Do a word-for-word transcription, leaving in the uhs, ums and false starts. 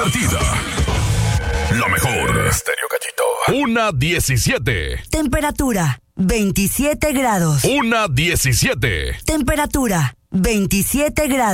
divertida. La mejor. Estéreo Cachito. Una diecisiete. Temperatura veintisiete grados. Una diecisiete. Temperatura veintisiete grados.